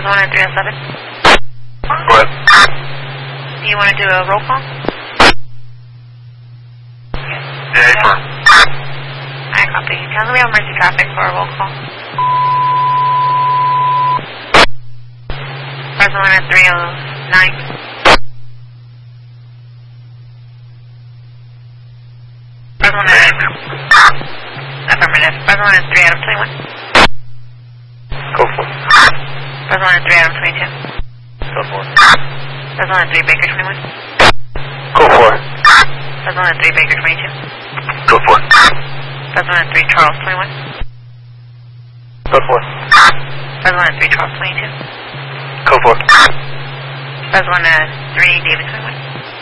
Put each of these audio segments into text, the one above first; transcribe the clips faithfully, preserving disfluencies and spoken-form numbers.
one and three oh seven. Go ahead. Do you want to do a roll call? Yeah, sure. I copy. Tell me we have emergency traffic for a roll call. Present one at three oh nine. Present one at... Affirmative. Present one at three out of twenty-one. Go for it. Present one at three out of twenty-two. Go for it. Present one at three Baker twenty-one. Go for it. Present one at three Baker twenty-two. Go for it. Present one at three Charles twenty-one. Go for it. Present one at three Charles twenty-two. Go for it. Present one at three David twenty-one.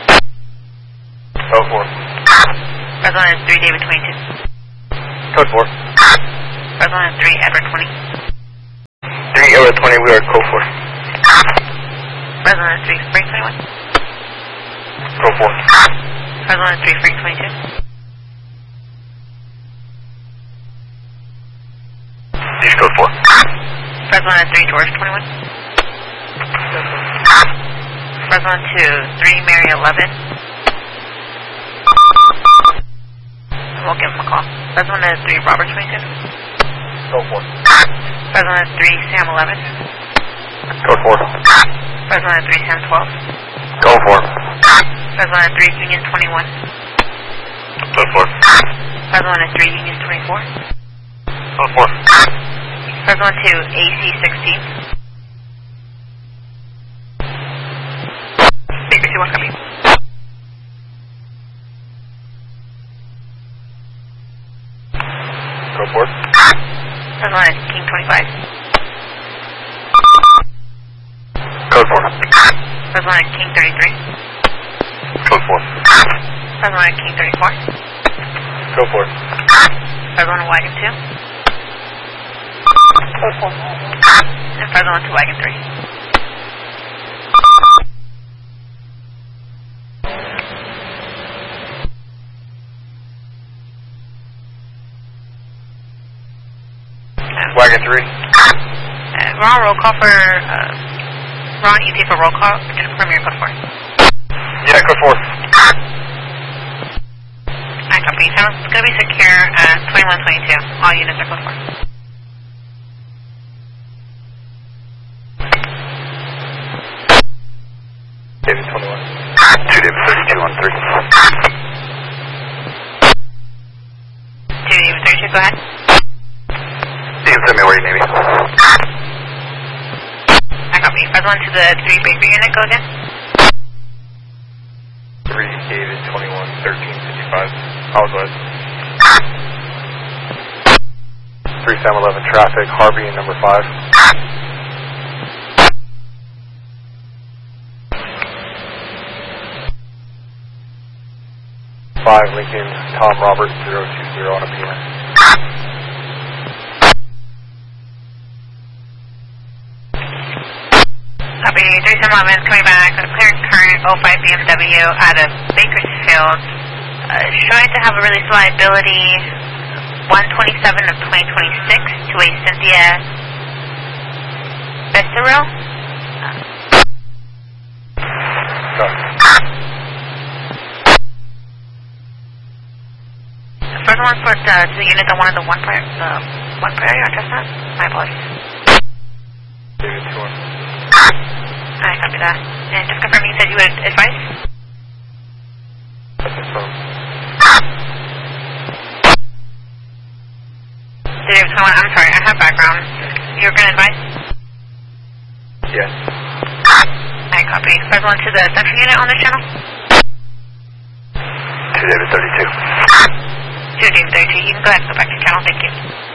Go for it. Present one at three David twenty-two. Go for it. Present one at three Edward twenty. three Edward twenty, we are go for it. Present one at three Spring twenty-one. Go for it. Present one at three Spring twenty-two. Please go for it. Present one at three George twenty-one. Present one to three Mary eleven. We'll give him a call. Present one at three Robert twenty-two. Go for it. Present one at three Sam eleven. Go for it. Present one at three Sam twelve. Go for it. Present one at three Union twenty-one. Go for it. Present one at three Union twenty-four. Go for it. Present one to A C sixteen. Baker two one coming. Go for it. Present one at King twenty-five. Go for it. Present one at King thirty-three. Go for it. Present one at King thirty-four. Go for it. Present one at Wagon two. Go for it. And present one to Wagon three. Wagon three. Uh, we're on roll call for, uh, we're on E T for roll call. Just confirm your code for it. Yeah, go for it. I copy. It's going to be secure at twenty-one twenty-two. All units are code for. David twenty-one. two David thirty-two on three. two David thirty-two, go ahead. You can send me where you need me. I copy. Present one to the three Baker unit, go again. three David twenty-one, thirteen fifty-five. I'll go ahead. three Sam eleven traffic, Harvey and number five. five Lincoln, Tom Robert, zero two zero on a P M. Copy. three seven eleven coming back with a clear current oh five B M W out of Bakersfield. Uh, showing to have a really slow liability one twenty-seven of twenty twenty-six to a Cynthia Becerril. The first one for the, to the unit that wanted the one prior, the one priority on Chestnut. My apologies. David two one. I copy that. And just confirming, you said you would advise? That's confirmed. Did someone, I'm sorry, I have background. You were going to advise? Yes. I copy. First one to the central unit on the channel? two David thirty-two. two David thirty-two. You can go ahead and go back to channel. Thank you.